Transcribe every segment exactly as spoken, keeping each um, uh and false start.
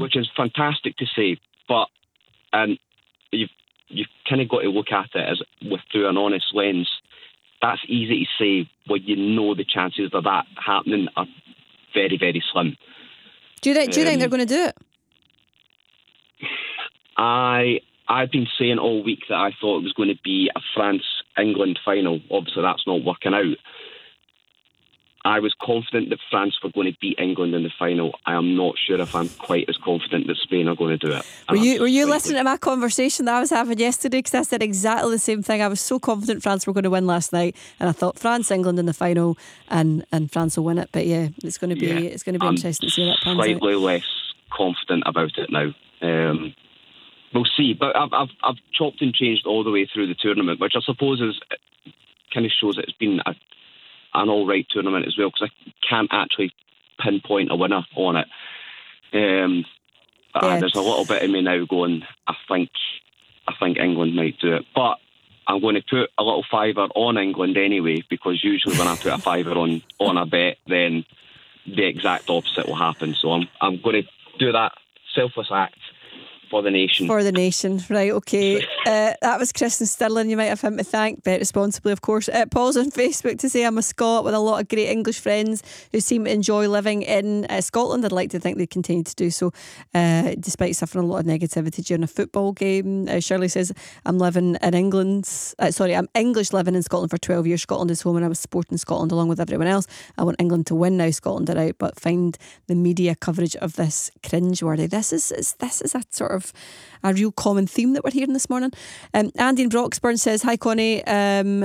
which is fantastic to say, but and you've you've kind of got to look at it as with through an honest lens. That's easy to say when you know the chances of that happening are very, very slim. Do you think? Do you um, think they're going to do it? I I've been saying all week that I thought it was going to be a France-England final. Obviously, that's not working out. I was confident that France were going to beat England in the final. I am not sure if I'm quite as confident that Spain are going to do it. Were you Were you listening to my conversation that I was having yesterday? Because I said exactly the same thing. I was so confident France were going to win last night, and I thought France, England in the final, and, and France will win it. But yeah, it's going to be yeah, it's going to be I'm interesting to see how that pans slightly out. less confident about it now. Um, we'll see. But I've, I've I've chopped and changed all the way through the tournament, which I suppose is kind of shows that it's been a an all-right tournament as well, because I can't actually pinpoint a winner on it. Um, but yeah. uh, there's a little bit of me now going, I think I think England might do it. But I'm going to put a little fiver on England anyway, because usually when I put a fiver on, on a bet, then the exact opposite will happen. So I'm I'm going to do that selfless act for the nation. For the nation, right, okay. uh, that was Kristen Stirling. You might have him to thank. Bet responsibly, of course. Uh, Paul's on Facebook to say, I'm a Scot with a lot of great English friends who seem to enjoy living in uh, Scotland. I'd like to think they continue to do so, uh, despite suffering a lot of negativity during a football game. Uh, Shirley says, I'm living in England. Uh, sorry, I'm English living in Scotland for twelve years. Scotland is home, and I was supporting Scotland along with everyone else. I want England to win now. Scotland are out, but find the media coverage of this cringeworthy. This is, is this is a sort of a real common theme that we're hearing this morning. Um, Andy in Broxburn says, hi Connie, um,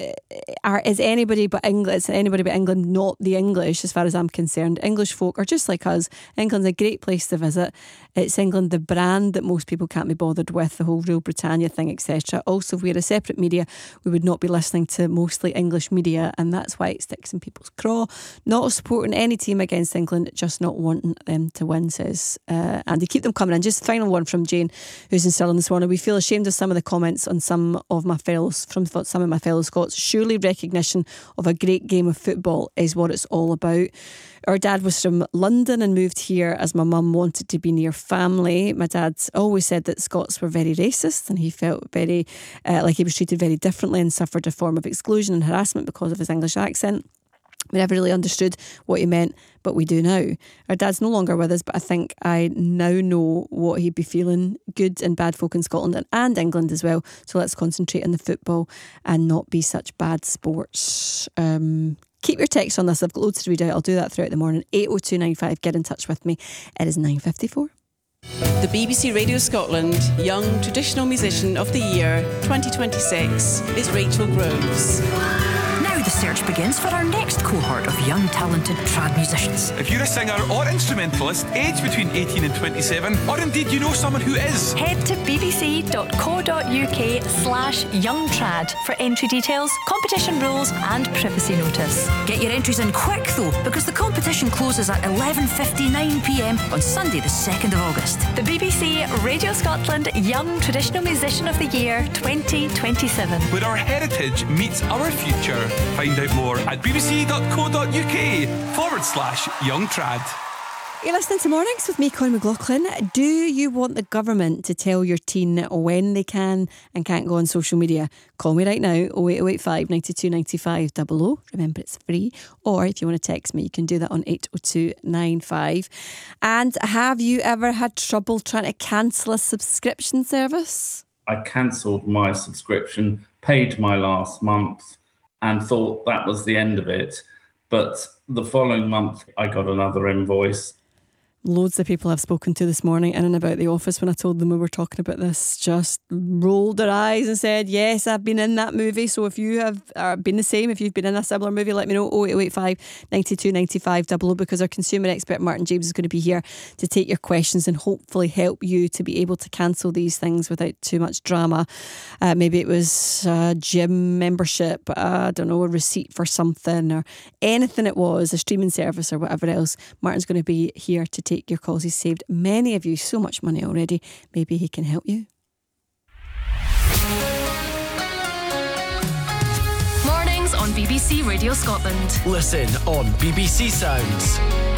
are, is anybody but England, is anybody but England not the English as far as I'm concerned? English folk are just like us. England's a great place to visit. It's England, the brand that most people can't be bothered with, the whole Rule Britannia thing, et cetera. Also, if we had a separate media, we would not be listening to mostly English media, and that's why it sticks in people's craw. Not supporting any team against England, just not wanting them to win, says uh, Andy. Keep them coming in. Just final one from Jane, who's in Stirling this morning. We feel ashamed of some of the comments on some of my fellows, from some of my fellow Scots. Surely recognition of a great game of football is what it's all about. Our dad was from London and moved here as my mum wanted to be near family. My dad always said that Scots were very racist, and he felt very uh, like he was treated very differently and suffered a form of exclusion and harassment because of his English accent. We never really understood what he meant, but we do now. Our dad's no longer with us, but I think I now know what he'd be feeling. Good and bad folk in Scotland and, and England as well. So let's concentrate on the football and not be such bad sports. Um, keep your text on this. I've got loads to read out. I'll do that throughout the morning. eight oh two nine five. Get in touch with me. It is nine fifty-four. The B B C Radio Scotland Young Traditional Musician of the Year twenty twenty-six is Rachel Groves. The search begins for our next cohort of young talented trad musicians. If you're a singer or instrumentalist aged between eighteen and twenty-seven, or indeed you know someone who is, head to bbc.co.uk slash youngtrad for entry details, competition rules and privacy notice. Get your entries in quick though, because the competition closes at eleven fifty-nine p m on Sunday the second of August. The B B C Radio Scotland Young Traditional Musician of the Year twenty twenty-seven. Where our heritage meets our future. Find out more at bbc.co.uk forward slash young trad. You're listening to Mornings with me, Connie McLaughlin. Do you want the government to tell your teen when they can and can't go on social media? Call me right now, oh eight oh eight five, nine two nine five, double oh. Remember, it's free. Or if you want to text me, you can do that on eight oh two nine five. And have you ever had trouble trying to cancel a subscription service? I cancelled my subscription, paid my last month, and thought that was the end of it. But the following month, I got another invoice. Loads of people I've spoken to this morning in and about the office when I told them we were talking about this just rolled their eyes and said, yes, I've been in that movie. So if you have uh, been the same, if you've been in a similar movie, let me know. oh eight oh eight five, nine two nine five, double oh, because our consumer expert Martin James is going to be here to take your questions and hopefully help you to be able to cancel these things without too much drama. Uh, maybe it was a gym membership, uh, I don't know, a receipt for something or anything it was, a streaming service or whatever else. Martin's going to be here to take Take your calls. He's saved many of you so much money already. Maybe he can help you. Mornings on B B C Radio Scotland. Listen on B B C Sounds.